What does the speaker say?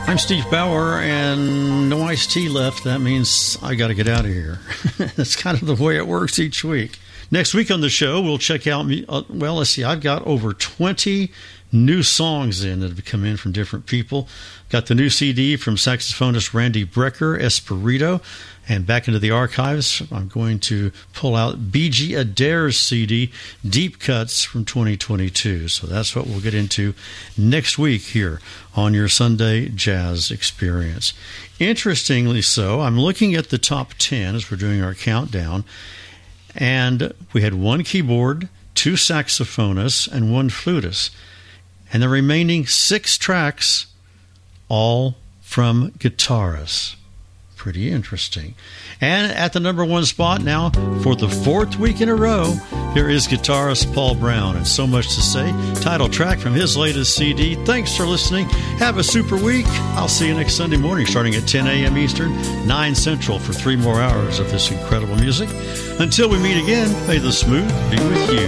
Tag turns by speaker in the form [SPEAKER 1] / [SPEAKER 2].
[SPEAKER 1] I'm Steve Bauer, and no iced tea left. That means I got to get out of here. That's kind of the way it works each week. Next week on the show, we'll check out, well, let's see, I've got over 20 new songs in that have come in from different people. Got the new CD from saxophonist Randy Brecker, Espirito. And back into the archives, I'm going to pull out B.G. Adair's CD, Deep Cuts from 2022. So that's what we'll get into next week here on your Sunday Jazz Experience. Interestingly so, I'm looking at the top 10 as we're doing our countdown, and we had one keyboard, two saxophonists, and one flutist. And the remaining 6 tracks, all from guitarists. Pretty interesting. And at the number 1 spot now, for the 4th week in a row, here is guitarist Paul Brown. And So Much to Say, title track from his latest CD. Thanks for listening. Have a super week. I'll see you next Sunday morning starting at 10 a.m. Eastern, 9 Central for 3 more hours of this incredible music. Until we meet again, may the smooth be with you.